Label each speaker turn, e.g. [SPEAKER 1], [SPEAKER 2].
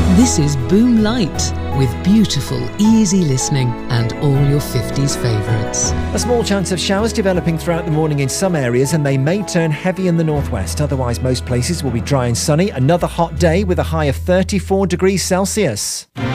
[SPEAKER 1] This is Boom Light, with beautiful, easy listening and all your 50s favourites.
[SPEAKER 2] A small chance of showers developing throughout the morning in some areas, and they may turn heavy in the northwest. Otherwise, most places will be dry and sunny. Another hot day with a high of 34 degrees Celsius.